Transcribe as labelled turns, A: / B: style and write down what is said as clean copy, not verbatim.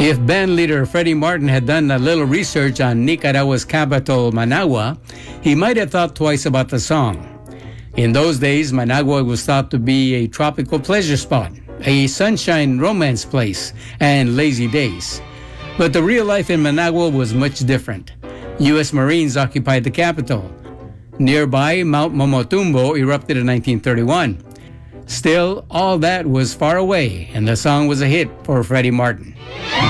A: If band leader Freddie Martin had done a little research on Nicaragua's capital, Managua, he might have thought twice about the song. In those days, Managua was thought to be a tropical pleasure spot, a sunshine romance place, and lazy days. But the real life in Managua was much different. U.S. Marines occupied the capital. Nearby, Mount Momotumbo erupted in 1931. Still, all that was far away, and the song was a hit for Freddie Martin.